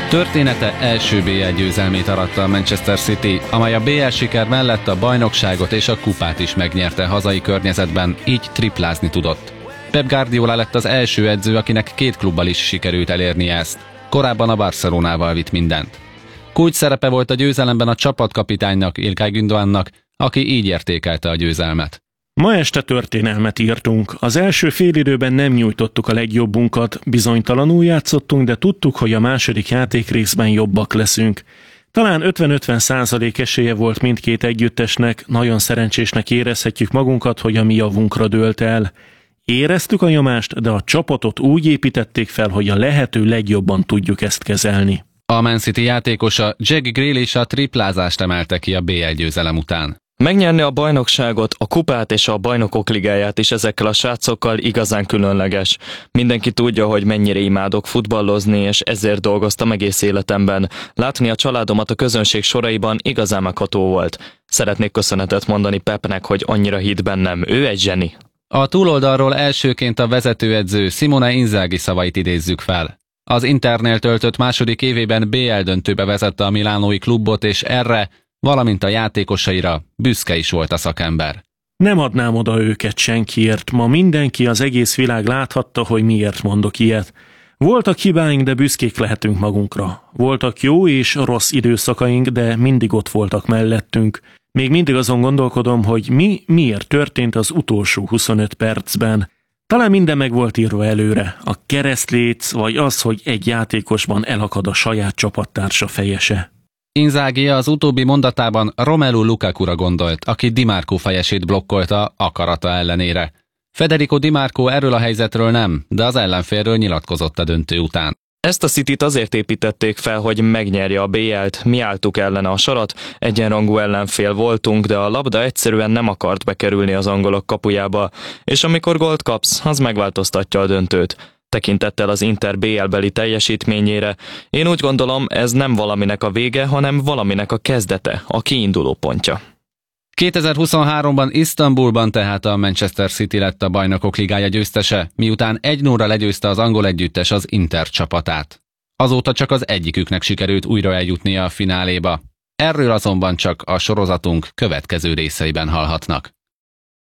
Története első BL győzelmét aratta a Manchester City, amely a BL siker mellett a bajnokságot és a kupát is megnyerte hazai környezetben, így triplázni tudott. Pep Guardiola lett az első edző, akinek 2 klubbal is sikerült elérni ezt. Korábban a Barcelonával vitt mindent. Kulcs szerepe volt a győzelemben a csapatkapitánynak, Ilkay Gündoğannak, aki így értékelte a győzelmet. Ma este történelmet írtunk. Az első félidőben nem nyújtottuk a legjobbunkat, bizonytalanul játszottunk, de tudtuk, hogy a második játékrészben jobbak leszünk. Talán 50-50% esélye volt mindkét együttesnek, nagyon szerencsésnek érezhetjük magunkat, hogy a mi javunkra dőlt el. Éreztük a nyomást, de a csapatot úgy építették fel, hogy a lehető legjobban tudjuk ezt kezelni. A Man City játékosa Jack Grealish a triplázást emelte ki a BL győzelem után. Megnyerni a bajnokságot, a kupát és a bajnokok ligáját is ezekkel a srácokkal igazán különleges. Mindenki tudja, hogy mennyire imádok futballozni, és ezért dolgoztam egész életemben. Látni a családomat a közönség soraiban igazán megható volt. Szeretnék köszönetet mondani Pepnek, hogy annyira hitt bennem. Ő egy zseni. A túloldalról elsőként a vezetőedző Simone Inzaghi szavait idézzük fel. Az Internél töltött második évében BL döntőbe vezette a milánói klubot, és erre, valamint a játékosaira büszke is volt a szakember. Nem adnám oda őket senkiért, ma mindenki, az egész világ láthatta, hogy miért mondok ilyet. Voltak hibáink, de büszkék lehetünk magunkra. Voltak jó és rossz időszakaink, de mindig ott voltak mellettünk. Még mindig azon gondolkodom, hogy miért történt az utolsó 25 percben. Talán minden meg volt írva előre, a keresztléc, vagy az, hogy egy játékosban elakad a saját csapattársa fejese. Inzaghi az utóbbi mondatában Romelu Lukakura gondolt, aki Di Marco fejesét blokkolta akarata ellenére. Federico Di Marco erről a helyzetről nem, de az ellenfélről nyilatkozott a döntő után. Ezt a Cityt azért építették fel, hogy megnyerje a BL-t, mi álltuk ellene a sarat, egyenrangú ellenfél voltunk, de a labda egyszerűen nem akart bekerülni az angolok kapujába, és amikor gólt kapsz, az megváltoztatja a döntőt. Tekintettel az Inter BL-beli teljesítményére, én úgy gondolom, ez nem valaminek a vége, hanem valaminek a kezdete, a kiinduló pontja. 2023-ban Isztambulban tehát a Manchester City lett a Bajnokok Ligája győztese, miután 1-0-ra legyőzte az angol együttes az Inter csapatát. Azóta csak az egyiküknek sikerült újra eljutnia a fináléba. Erről azonban csak a sorozatunk következő részeiben hallhatnak.